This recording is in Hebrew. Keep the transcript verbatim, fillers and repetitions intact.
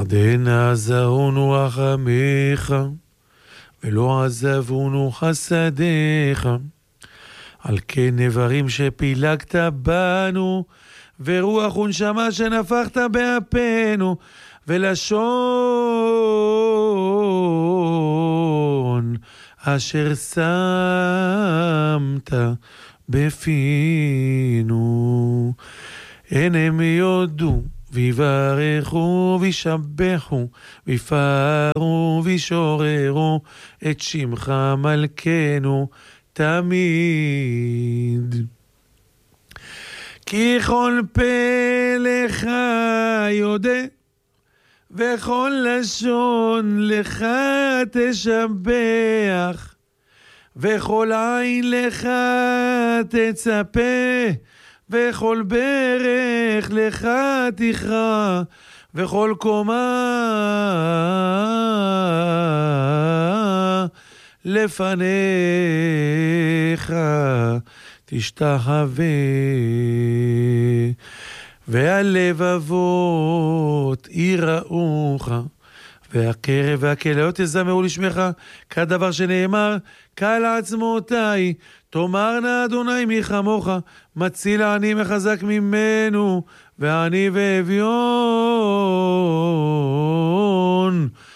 עודנה עזרונו רחמיך, ולא עזבונו חסדיך. על כן נברים שפילגת בנו, ורוח ונשמה שנפחת באפינו, ולשון אשר שמת בפינו. הן הם יודו ויברכו וישבחו ויפארו וישוררו את שמך מלכנו תמיד. כי כל פה לך יודע, וכל לשון לך תשבח, וכל עין לך תצפה, וכל ברך לך תכרע, וכל קומה לפניך תשתחווה. והלבבות יראוך, והקרב והכליות יזמרו לשמך, כדבר שנאמר, קל עצמותיי תאמרנה אדוני מי כמוך, מציל העני מחזק ממנו, ועני ואביון